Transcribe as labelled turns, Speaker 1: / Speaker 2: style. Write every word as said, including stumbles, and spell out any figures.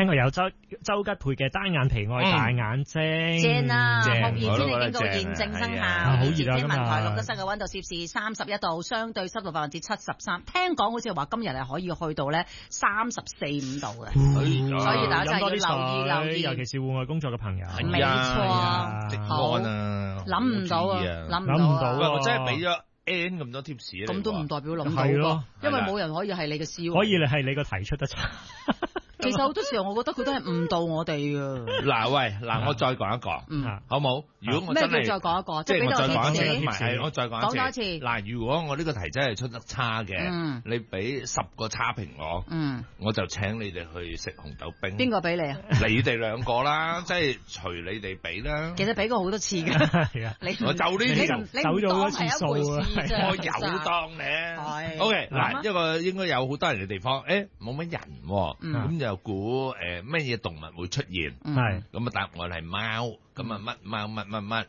Speaker 1: 聽過有周周吉佩嘅單眼皮愛大眼睛，
Speaker 2: 正啊！酷熱
Speaker 1: 正
Speaker 2: 天氣警告現正生效，
Speaker 1: 好熱啊
Speaker 2: 天文
Speaker 1: 今日
Speaker 2: 台錄得室嘅溫度攝氏三十一度，相對濕度百分之七十三。聽講好似話今日係可以去到咧三十四五度嘅，所以大家真係要留意留意，
Speaker 1: 尤其是戶外工作嘅朋友。
Speaker 2: 冇錯，
Speaker 3: 食安啊，
Speaker 2: 諗唔到啊，諗唔到啊！
Speaker 3: 喂，我真係俾咗 N 咁多 tips 咧，
Speaker 2: 咁都唔代表諗到咯，因為冇人可以係你嘅思維，
Speaker 1: 可以係你個提出得差。
Speaker 2: 其實好多時候，我覺得佢都係誤導我哋啊！
Speaker 3: 嗱喂，嗱我再講一個，
Speaker 2: 嗯，
Speaker 3: 好冇？如果我真係
Speaker 2: 咩叫再講一個？
Speaker 3: 即係我再講一次，
Speaker 2: 唔
Speaker 3: 係我再講一次。
Speaker 2: 講多一次。
Speaker 3: 嗱，如果我呢個題真係出得差嘅，
Speaker 2: 嗯，
Speaker 3: 你俾十個差評我，
Speaker 2: 嗯，
Speaker 3: 我就請你哋去食紅豆冰。
Speaker 2: 邊個俾你啊？
Speaker 3: 你哋兩個啦，即係隨你哋俾啦。
Speaker 2: 其實俾過好多次㗎，係啊，你
Speaker 3: 我就呢啲
Speaker 2: 你唔當係一回事啫，
Speaker 3: 我有當咧。
Speaker 2: 係。
Speaker 3: O K，嗱，一個應該有好多人嘅地方，誒冇乜人，咁就估誒。誒，乜嘢動物會出現？
Speaker 1: 係
Speaker 3: 咁啊？答案係貓。咁啊，乜貓乜乜乜。